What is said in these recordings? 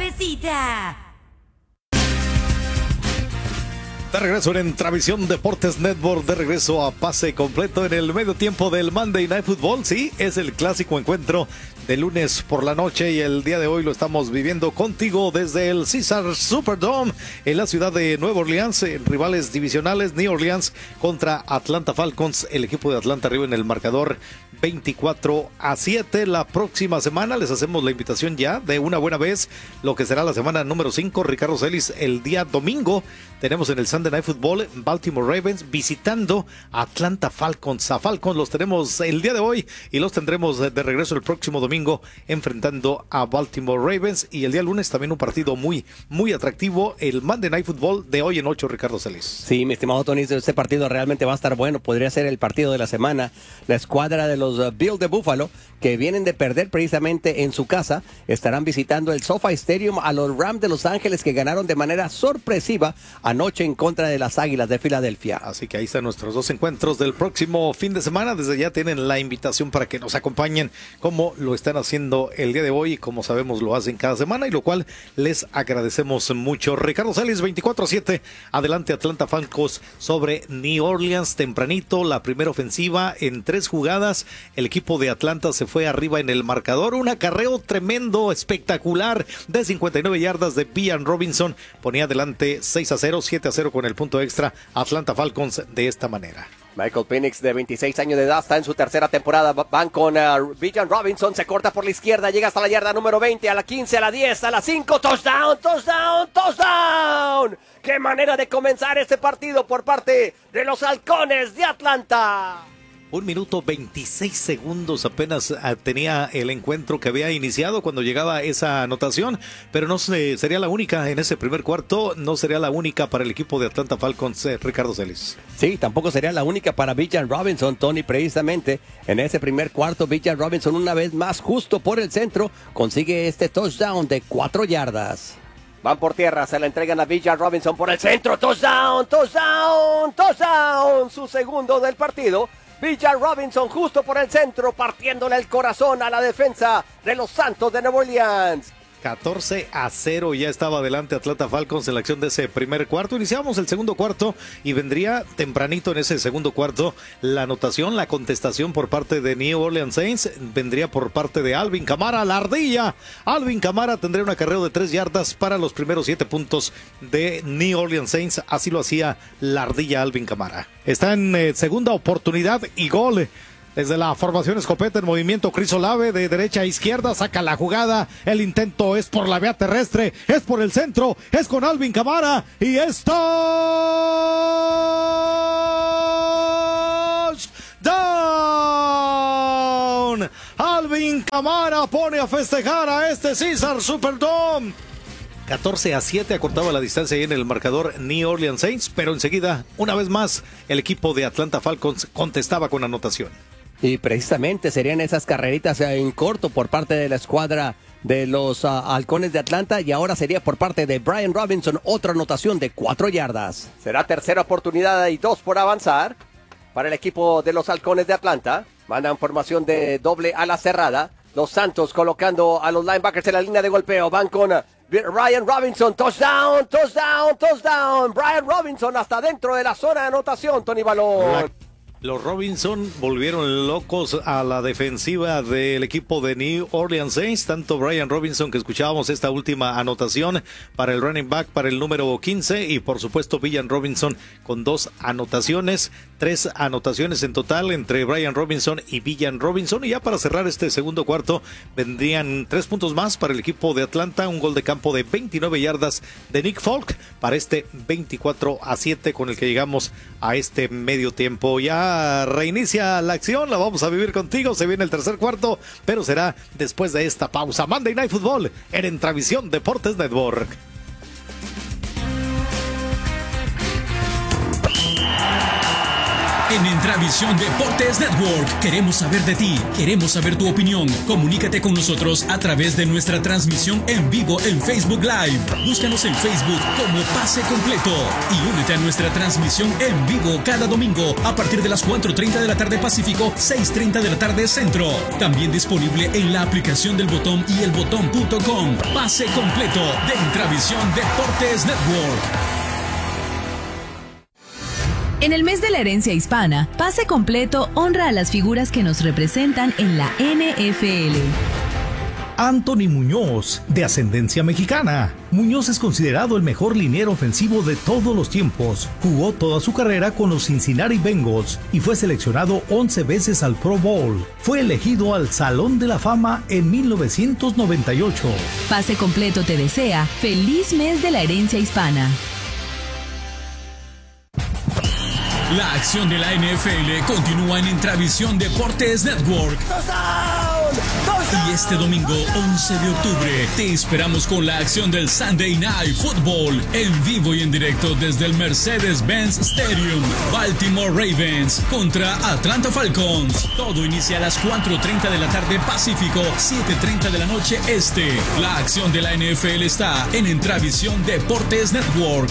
cabecita. De regreso en Travisión Deportes Network, de regreso a pase completo en el medio tiempo del Monday Night Football. Sí, es el clásico encuentro de lunes por la noche y el día de hoy lo estamos viviendo contigo desde el Caesars Superdome en la ciudad de Nueva Orleans, en rivales divisionales. New Orleans contra Atlanta Falcons, el equipo de Atlanta arriba en el marcador 24-7. La próxima semana les hacemos la invitación ya de una buena vez, lo que será la semana número 5. Ricardo Celis, el día domingo tenemos en el Sunday Night Football Baltimore Ravens visitando a Atlanta Falcons. A Falcons los tenemos el día de hoy y los tendremos de regreso el próximo domingo enfrentando a Baltimore Ravens, y el día lunes también un partido muy atractivo, el Monday Night Football de hoy en 8, Ricardo Celis. Sí, mi estimado Tony, este partido realmente va a estar bueno, podría ser el partido de la semana. La escuadra de los Bills de Buffalo, que vienen de perder precisamente en su casa, estarán visitando el SoFi Stadium a los Rams de Los Ángeles, que ganaron de manera sorpresiva anoche en contra de las Águilas de Filadelfia. Así que ahí están nuestros dos encuentros del próximo fin de semana. Desde ya tienen la invitación para que nos acompañen, como lo están haciendo el día de hoy y como sabemos lo hacen cada semana, y lo cual les agradecemos mucho. Ricardo Celis, 24-7, adelante Atlanta Falcons sobre New Orleans. Tempranito, la primera ofensiva en 3 jugadas, el equipo de Atlanta se fue arriba en el marcador. Un acarreo tremendo, espectacular, de 59 yardas de Bijan Robinson, ponía adelante 6-0, 7-0 con el punto extra. Atlanta Falcons de esta manera. Michael Penix, de 26 años de edad, está en su tercera temporada. Van con Bijan Robinson, se corta por la izquierda, llega hasta la yarda número 20, a la 15, a la 10, a la 5, touchdown, touchdown, touchdown. ¡Qué manera de comenzar este partido por parte de los Halcones de Atlanta! 1 minuto 26 segundos apenas tenía el encuentro que había iniciado cuando llegaba esa anotación, pero no sería la única en ese primer cuarto, no sería la única para el equipo de Atlanta Falcons, Ricardo Celis. Sí, tampoco sería la única para Bijan Robinson, Tony, precisamente en ese primer cuarto. Bijan Robinson una vez más justo por el centro consigue este touchdown de 4 yardas. Van por tierra, se la entregan a Bijan Robinson por el centro, touchdown, touchdown, touchdown, su segundo del partido. Bijan Robinson justo por el centro, partiéndole el corazón a la defensa de los Santos de Nueva Orleans. 14-0, ya estaba adelante Atlanta Falcons en la acción de ese primer cuarto. Iniciamos el segundo cuarto y vendría tempranito en ese segundo cuarto la anotación, la contestación por parte de New Orleans Saints. Vendría por parte de Alvin Kamara, la ardilla. Alvin Kamara tendría un acarreo de 3 yardas para los primeros 7 puntos de New Orleans Saints. Así lo hacía la ardilla Alvin Kamara. Está en segunda oportunidad y gol. Desde la formación escopeta en movimiento, Chris Olave de derecha a izquierda, saca la jugada, el intento es por la vía terrestre, es por el centro, es con Alvin Kamara y es touchdown. Alvin Kamara pone a festejar a este Caesars Superdome. 14-7 acortaba la distancia ahí en el marcador New Orleans Saints, pero enseguida, una vez más, el equipo de Atlanta Falcons contestaba con anotación. Y precisamente serían esas carreritas en corto por parte de la escuadra de los Halcones de Atlanta, y ahora sería por parte de Bijan Robinson otra anotación de 4 yardas. Será tercera oportunidad y 2 por avanzar para el equipo de los Halcones de Atlanta. Mandan formación de doble ala cerrada. Los Santos colocando a los linebackers en la línea de golpeo. Van con Bijan Robinson, touchdown, touchdown, touchdown. Bijan Robinson hasta dentro de la zona de anotación, Tony Balón. Los Robinson volvieron locos a la defensiva del equipo de New Orleans Saints, tanto Bijan Robinson, que escuchábamos esta última anotación para el running back, para el número 15, y por supuesto Bijan Robinson con 2 anotaciones, 3 anotaciones en total entre Bijan Robinson y Bijan Robinson. Y ya para cerrar este segundo cuarto vendrían 3 puntos más para el equipo de Atlanta, un gol de campo de 29 yardas de Nick Folk para este 24-7 con el que llegamos a este medio tiempo. Ya reinicia la acción, la vamos a vivir contigo, se viene el tercer cuarto, pero será después de esta pausa. Monday Night Football en Entravisión Deportes Network. En Intravisión Deportes Network. Queremos saber de ti, queremos saber tu opinión. Comunícate con nosotros a través de nuestra transmisión en vivo en Facebook Live. Búscanos en Facebook como Pase Completo y únete a nuestra transmisión en vivo cada domingo a partir de las 4:30 de la tarde Pacífico, 6:30 de la tarde Centro. También disponible en la aplicación del Botón y elbotón.com. Pase Completo de Intravisión Deportes Network. En el mes de la herencia hispana, Pase Completo honra a las figuras que nos representan en la NFL. Anthony Muñoz, de ascendencia mexicana. Muñoz es considerado el mejor liniero ofensivo de todos los tiempos. Jugó toda su carrera con los Cincinnati Bengals y fue seleccionado 11 veces al Pro Bowl. Fue elegido al Salón de la Fama en 1998. Pase Completo te desea feliz mes de la herencia hispana. La acción de la NFL continúa en Intravisión Deportes Network. Y este domingo, 11 de octubre, te esperamos con la acción del Sunday Night Football en vivo y en directo desde el Mercedes-Benz Stadium. Baltimore Ravens contra Atlanta Falcons. Todo inicia a las 4:30 de la tarde Pacífico, 7:30 de la noche Este. La acción de la NFL está en Intravisión Deportes Network.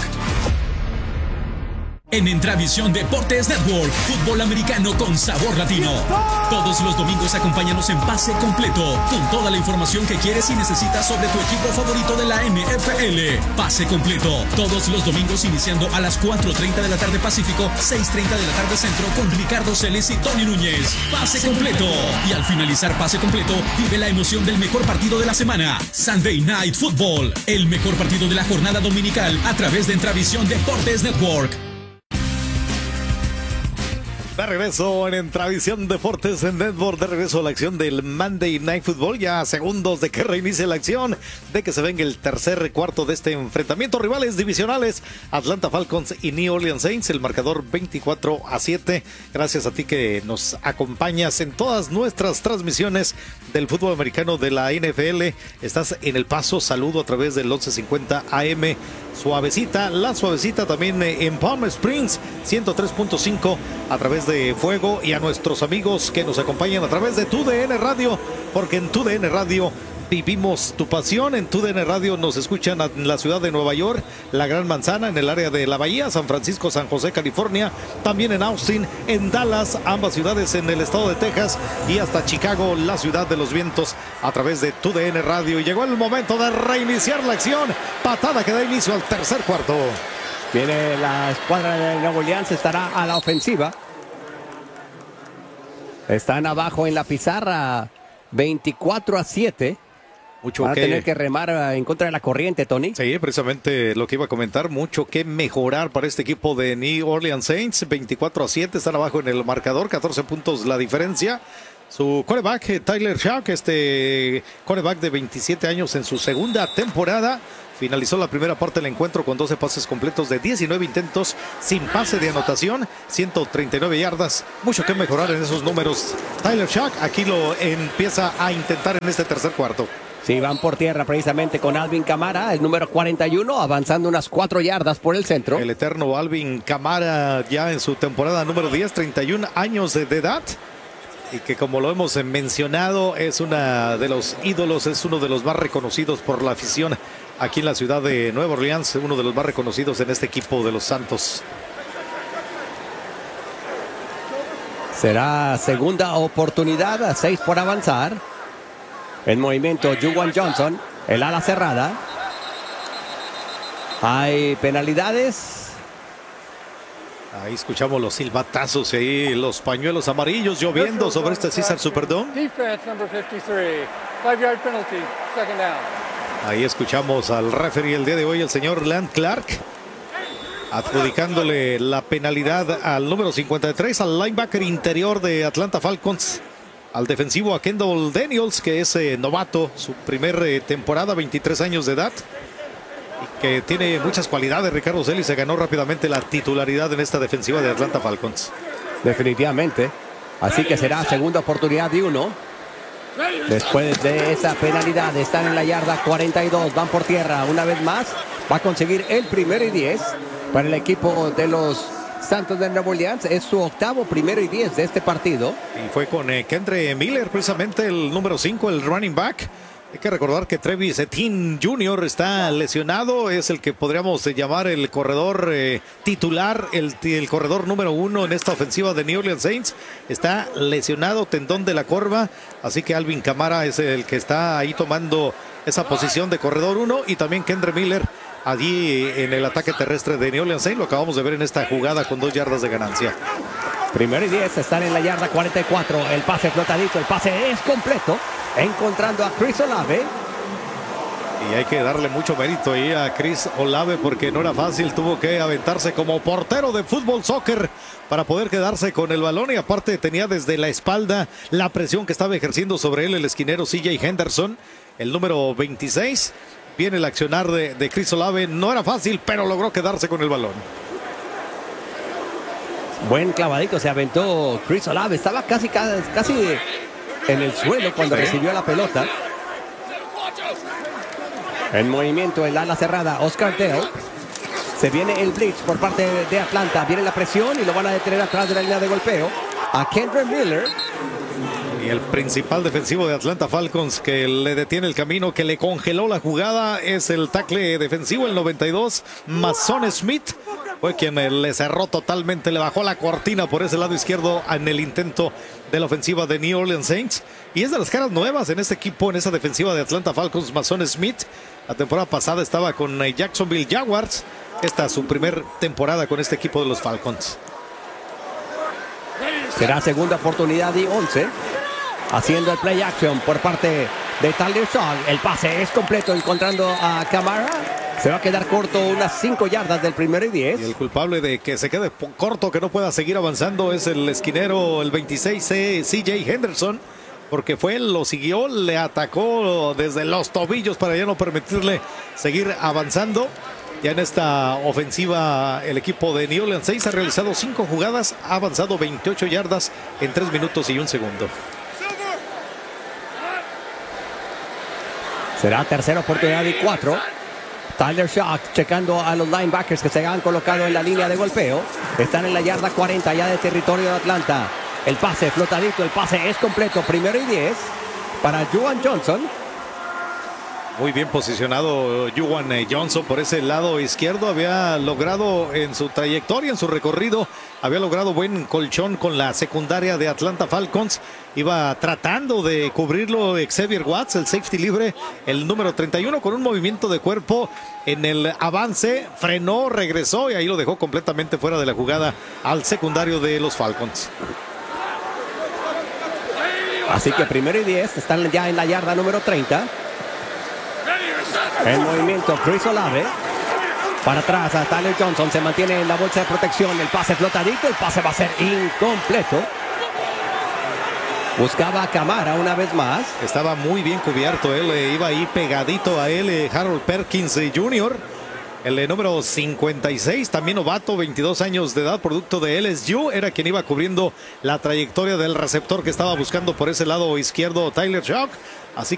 En Intravisión Deportes Network, fútbol americano con sabor latino. Todos los domingos acompáñanos en Pase Completo, con toda la información que quieres y necesitas sobre tu equipo favorito de la NFL. Pase Completo, todos los domingos iniciando a las 4:30 de la tarde Pacífico, 6:30 de la tarde Centro, con Ricardo Celis y Tony Núñez. Pase Completo. Y al finalizar Pase Completo, vive la emoción del mejor partido de la semana. Sunday Night Football, el mejor partido de la jornada dominical a través de Intravisión Deportes Network. De regreso en Intravisión Deportes en Network, de regreso a la acción del Monday Night Football, ya a segundos de que reinicie la acción, de que se venga el tercer cuarto de este enfrentamiento. Rivales divisionales, Atlanta Falcons y New Orleans Saints, el marcador 24-7. Gracias a ti que nos acompañas en todas nuestras transmisiones del fútbol americano de la NFL. Estás en El Paso, saludo a través del 1150 AM. Suavecita, la suavecita también en Palm Springs, 103.5 a través de Fuego, y a nuestros amigos que nos acompañan a través de TUDN Radio, porque en TUDN Radio vivimos tu pasión. En TUDN Radio nos escuchan en la ciudad de Nueva York, la Gran Manzana, en el área de la Bahía, San Francisco, San José, California, también en Austin, en Dallas, ambas ciudades en el estado de Texas, y hasta Chicago, la ciudad de los vientos, a través de TUDN Radio. Y llegó el momento de reiniciar la acción, patada que da inicio al tercer cuarto. Viene la escuadra de Nueva Orleans, estará a la ofensiva. Están abajo en la pizarra, 24-7. Mucho Van a tener que remar en contra de la corriente, Tony. Sí, precisamente lo que iba a comentar, mucho que mejorar para este equipo de New Orleans Saints. 24-7, están abajo en el marcador, 14 puntos la diferencia. Su quarterback, Tyler Shough, quarterback de 27 años en su segunda temporada, finalizó la primera parte del encuentro con 12 pases completos de 19 intentos, sin pase de anotación, 139 yardas. Mucho que mejorar en esos números. Tyler Shough aquí lo empieza a intentar en este tercer cuarto. Sí, van por tierra precisamente con Alvin Kamara, el número 41, avanzando unas 4 yardas por el centro. El eterno Alvin Kamara, ya en su temporada número 10, 31 años de edad. Y que, como lo hemos mencionado, es una de los ídolos, es uno de los más reconocidos por la afición aquí en la ciudad de Nueva Orleans, uno de los más reconocidos en este equipo de los Santos. Será segunda oportunidad, a 6 por avanzar. En movimiento, Juwan Johnson, el ala cerrada. Hay penalidades. Ahí escuchamos los silbatazos y ahí los pañuelos amarillos lloviendo sobre este Caesars Superdome. Defense number 53, 5-yard penalty, second down. Ahí escuchamos al referee el día de hoy, el señor Land Clark, adjudicándole la penalidad al número 53, al linebacker interior de Atlanta Falcons, al defensivo a Kendall Daniels, que es novato, su primer temporada, 23 años de edad. Que tiene muchas cualidades. Ricardo Celis se ganó rápidamente la titularidad en esta defensiva de Atlanta Falcons. Definitivamente. Así que será segunda oportunidad de 1. Después de esa penalidad están en la yarda 42. Van por tierra una vez más. Va a conseguir el 1º y 10 para el equipo de los Santos de Nueva Orleans. Es su octavo 1º y 10 de este partido. Y fue con Kendre Miller, precisamente el número 5, el running back. Hay que recordar que Travis Etienne Jr. está lesionado, es el que podríamos llamar el corredor titular, el corredor número 1 en esta ofensiva de New Orleans Saints. Está lesionado, tendón de la corva, así que Alvin Kamara es el que está ahí tomando esa posición de corredor 1 y también Kendre Miller allí en el ataque terrestre de New Orleans Saints. Lo acabamos de ver en esta jugada con 2 yardas de ganancia. 1º y 10, están en la yarda 44. El pase flotadito, el pase es completo. Encontrando a Chris Olave. Y hay que darle mucho mérito ahí a Chris Olave porque no era fácil. Tuvo que aventarse como portero de fútbol soccer para poder quedarse con el balón. Y aparte tenía desde la espalda la presión que estaba ejerciendo sobre él el esquinero CJ Henderson, el número 26. Viene el accionar de Chris Olave. No era fácil, pero logró quedarse con el balón. Buen clavadito se aventó Chris Olave. Estaba casi en el suelo cuando recibió la pelota. En movimiento el ala cerrada, Oscar Dale. Se viene el blitz por parte de Atlanta. Viene la presión y lo van a detener atrás de la línea de golpeo. A Kendre Miller. Y el principal defensivo de Atlanta Falcons que le detiene el camino, que le congeló la jugada, es el tackle defensivo, el 92, Mason Smith. Fue quien le cerró totalmente, le bajó la cortina por ese lado izquierdo en el intento de la ofensiva de New Orleans Saints. Y es de las caras nuevas en este equipo, en esa defensiva de Atlanta Falcons, Mason Smith. La temporada pasada estaba con Jacksonville Jaguars. Esta es su primer temporada con este equipo de los Falcons. Será segunda oportunidad y 11. Haciendo el play action por parte de Tyler Shaw. El pase es completo encontrando a Kamara. Se va a quedar corto unas 5 yardas del 1º y 10. Y el culpable de que se quede corto, que no pueda seguir avanzando, es el esquinero, el 26, CJ Henderson. Porque fue él, lo siguió, le atacó desde los tobillos para ya no permitirle seguir avanzando. Ya en esta ofensiva el equipo de New Orleans Saints ha realizado 5 jugadas, ha avanzado 28 yardas en 3 minutos y 1 segundo. Será tercera oportunidad y 4. Tyler Shaw checando a los linebackers que se han colocado en la línea de golpeo. Están en la yarda 40 ya de territorio de Atlanta. El pase flotadito, el pase es completo. 1º y 10 para Juwan Johnson. Muy bien posicionado Juwan Johnson por ese lado izquierdo. Había logrado en su trayectoria, en su recorrido, había logrado buen colchón con la secundaria de Atlanta Falcons. Iba tratando de cubrirlo Xavier Watts, el safety libre, el número 31, con un movimiento de cuerpo en el avance. Frenó, regresó y ahí lo dejó completamente fuera de la jugada al secundario de los Falcons. Así que 1º y 10, están ya en la yarda número 30. En movimiento Chris Olave. Para atrás a Tyler Johnson. Se mantiene en la bolsa de protección. El pase flotadito. El pase va a ser incompleto. Buscaba a Kamara una vez más. Estaba muy bien cubierto. Él iba ahí pegadito a él. Harold Perkins Jr., el número 56, también novato, 22 años de edad, producto de LSU. Era quien iba cubriendo la trayectoria del receptor que estaba buscando por ese lado izquierdo Tyler Shaw. Así